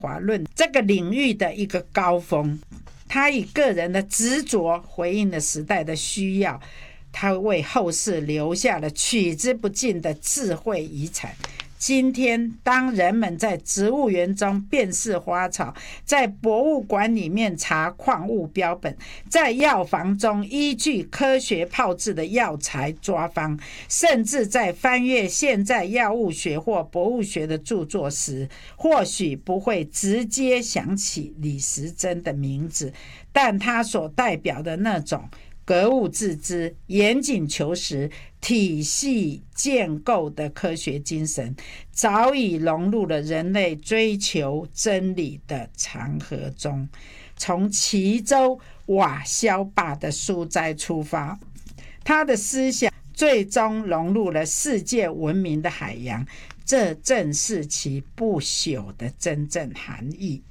华论这个领域的一个高峰。他以个人的执着回应了时代的需要，他为后世留下了取之不尽的智慧遗产。今天当人们在植物园中辨识花草，在博物馆里面查矿物标本，在药房中依据科学炮制的药材抓方，甚至在翻阅现在药物学或博物学的著作时，或许不会直接想起李时珍的名字，但他所代表的那种格物致知、严谨求实、体系建构的科学精神，早已融入了人类追求真理的长河中。从齐州瓦萧坝的书斋出发，他的思想最终融入了世界文明的海洋，这正是其不朽的真正含义。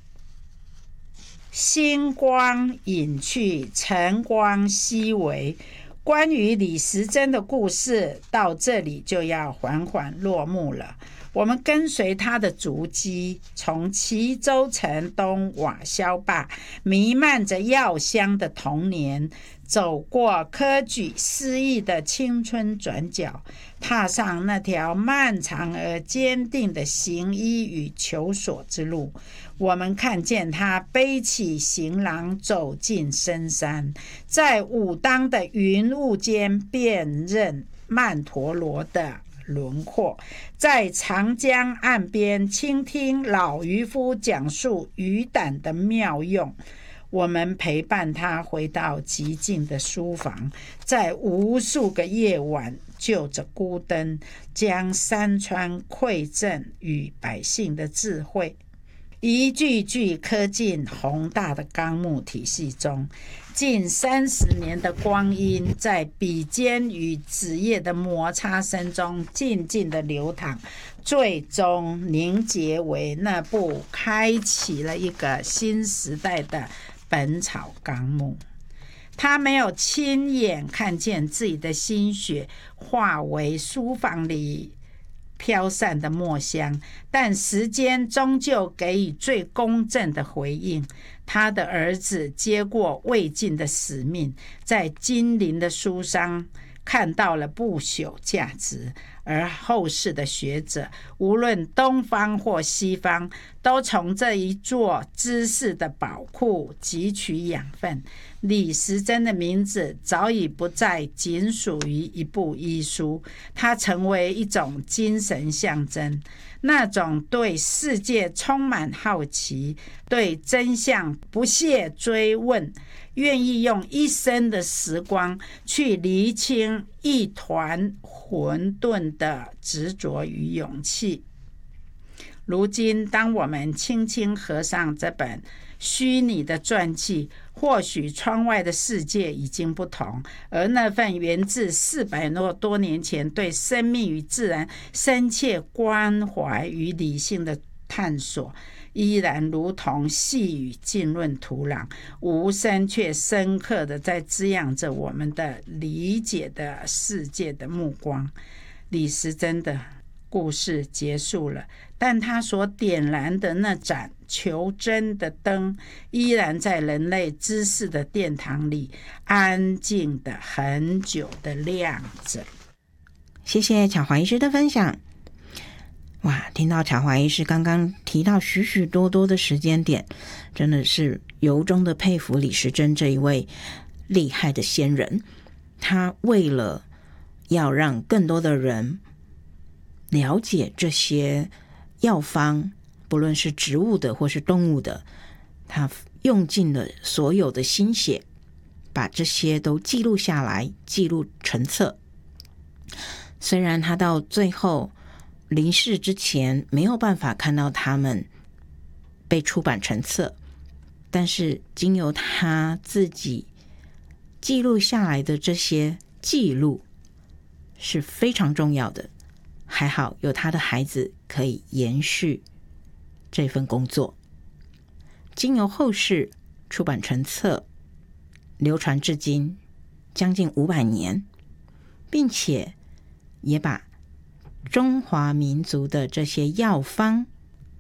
星光隐去，晨光熹微。关于李时珍的故事到这里就要缓缓落幕了。我们跟随他的足迹，从齐州城东瓦萧坝弥漫着药香的童年，走过科举诗意的青春转角，踏上那条漫长而坚定的行医与求索之路。我们看见他背起行囊走进深山，在武当的云雾间辨认曼陀罗的轮廓，在长江岸边倾听老渔夫讲述鱼胆的妙用。我们陪伴他回到寂静的书房，在无数个夜晚就着孤灯，将山川馈赠与百姓的智慧一句句刻进宏大的纲目体系中。近30年的光阴，在笔尖与纸页的摩擦声中静静的流淌，最终凝结为那部开启了一个新时代的本草纲目。他没有亲眼看见自己的心血化为书房里飘散的墨香，但时间终究给予最公正的回应。他的儿子接过未尽的使命，在金陵的书商看到了不朽价值，而后世的学者，无论东方或西方，都从这一座知识的宝库汲取养分。李时珍的名字早已不再仅属于一部医书，它成为一种精神象征，那种对世界充满好奇，对真相不懈追问，愿意用一生的时光去厘清一团混沌的执着与勇气。如今当我们轻轻合上这本虚拟的传记，或许窗外的世界已经不同，而那份源自400多年前对生命与自然深切关怀与理性的探索，依然如同细雨浸润土壤，无声却深刻的在滋养着我们的理解的世界的目光。李时珍的故事结束了，但他所点燃的那盏求真的灯，依然在人类知识的殿堂里安静的很久的亮着。 谢谢巧华医师的分享。哇，听到巧华医师刚刚提到许许多多的时间点，真的是由衷的佩服李时珍这一位厉害的先人。他为了要让更多的人了解这些药方，不论是植物的或是动物的，他用尽了所有的心血，把这些都记录下来，记录成册。虽然他到最后离世之前没有办法看到他们被出版成册，但是经由他自己记录下来的这些记录是非常重要的。还好有他的孩子可以延续这份工作，经由后世出版成册，流传至今将近500年，并且也把中华民族的这些药方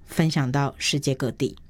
分享到世界各地。